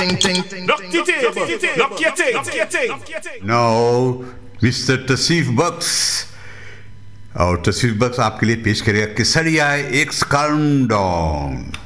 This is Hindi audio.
Now, Mr. तसीफ बक्स और तसीफ बक्स आपके लिए पेश करेगा केसरिया एक्स काउंटडाउन।